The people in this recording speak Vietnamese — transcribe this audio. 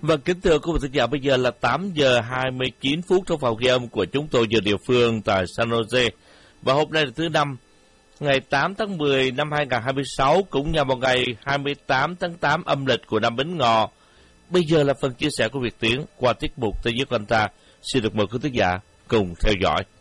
Vâng, kính thưa quý vị thính giả, bây giờ là 8 giờ 29 phút trong phòng ghi âm của chúng tôi giờ địa phương tại San Jose. Và hôm nay là thứ Năm, ngày 8 tháng 10 năm 2026, cũng nhằm vào ngày 28 tháng 8 âm lịch của năm Bính Ngọ. Bây giờ là phần chia sẻ của Việt Tiến qua tiết mục Thế giới của anh ta. Xin được mời quý thính giả cùng theo dõi.